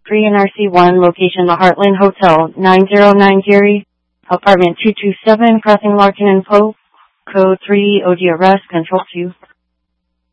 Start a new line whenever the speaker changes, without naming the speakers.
3 NRC1, location the Heartland Hotel, 909 Geary, apartment 227, crossing Larkin and Poe, code 3, OD arrest, control 2.